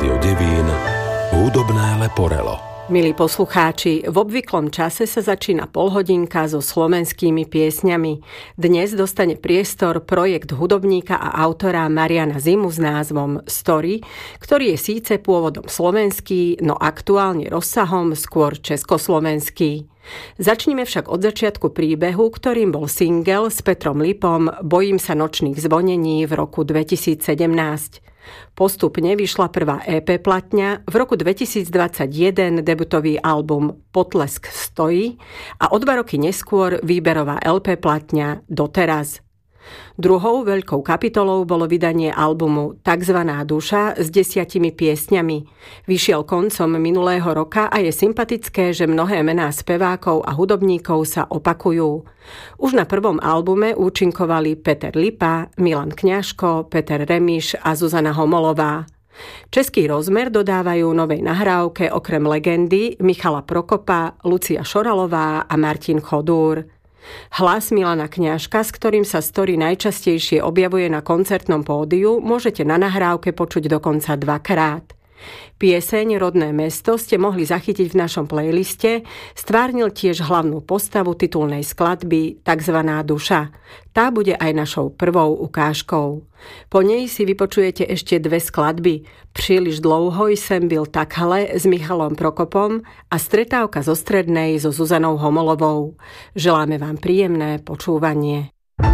Rádio Devín, hudobné leporelo. Milí poslucháči, v obvyklom čase sa začína polhodinka so slovenskými piesňami. Dnes dostane priestor projekt hudobníka a autora Mariana Zimu s názvom Story, ktorý je síce pôvodom slovenský, no aktuálne rozsahom skôr československý. Začnime však od začiatku príbehu, ktorým bol single s Petrom Lipom Bojím sa nočných zvonení v roku 2017. Postupne vyšla prvá EP platňa, v roku 2021 debutový album Potlesk stojí a o 2 roky neskôr výberová LP platňa Doteraz. Druhou veľkou kapitolou bolo vydanie albumu Takzvaná duša s 10 piesňami. Vyšiel koncom minulého roka a je sympatické, že mnohé mená spevákov a hudobníkov sa opakujú. Už na prvom albume účinkovali Peter Lipa, Milan Kňažko, Peter Remiš a Zuzana Homolová. Český rozmer dodávajú novej nahrávke okrem legendy Michala Prokopa, Lucia Šoralová a Martin Chodúr. Hlas Milana Kňažka, s ktorým sa Story najčastejšie objavuje na koncertnom pódiu, môžete na nahrávke počuť dokonca 2-krát. Pieseň Rodné mesto ste mohli zachytiť v našom playliste, stvárnil tiež hlavnú postavu titulnej skladby Takzvaná duša. Tá bude aj našou prvou ukážkou. Po nej si vypočujete ešte 2 skladby. Príliš dlouho sem byl takhle s Michalom Prokopom a Stretávka zo Strednej so Zuzanou Homolovou. Želáme vám príjemné počúvanie.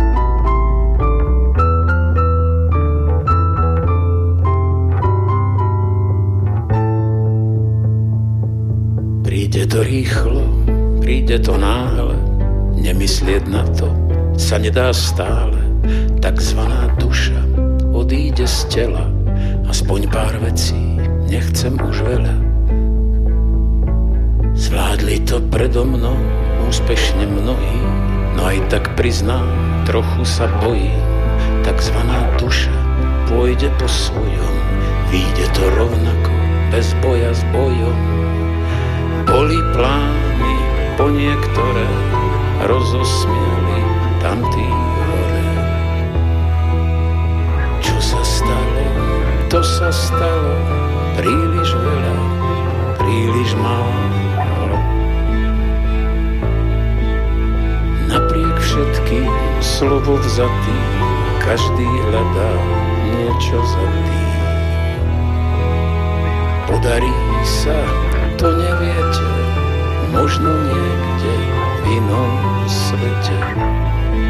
Príde to rýchlo, príde to náhle, nemyslieť na to sa nedá stále. Takzvaná duša odíde z tela, aspoň pár vecí, nechcem už veľa. Zvládli to predo mnou úspešne mnohí, no aj tak priznám, trochu sa bojím. Takzvaná duša pôjde po svojom, vyjde to rovnako, bez boja s bojom. Boli plány po niektoré, rozosmiali tam tí hore. Čo sa stalo? To sa stalo, príliš veľa, príliš málo. Napriek všetkým slovo vzatý, každý hľadá niečo za tým. Podarí sa, to neviete, možno niekde v inom svete.